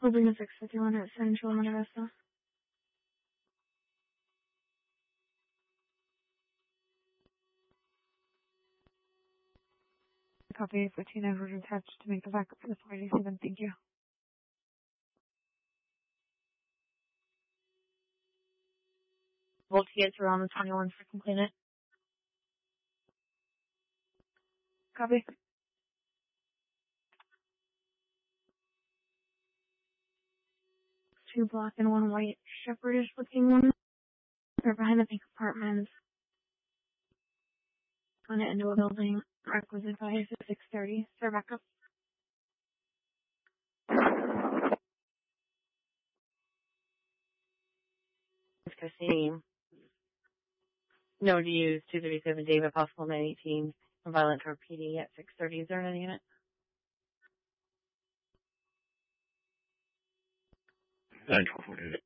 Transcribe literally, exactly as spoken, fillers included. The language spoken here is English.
Hoping to fix fifty-one at Central Monte Vista. Copy fifteen Edward attached to make the backup for the four eighty-seven. Thank you. Volt gets around the twenty-one for complainant. Copy. Two black and one white shepherdish looking ones. They're behind the pink apartments. On it into a building. Requisite by six thirty. Sir, back up. Christine. No to use two thirty-seven David, possible nine eighteen. Violent toward P D at six thirty. Is there another unit? nine twelve.